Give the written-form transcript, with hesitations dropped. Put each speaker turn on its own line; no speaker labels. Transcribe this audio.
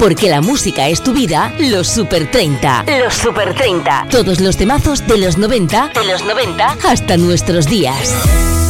Porque la música es tu vida, los Super 30. Los Super 30. Todos los temazos de los 90 hasta nuestros días.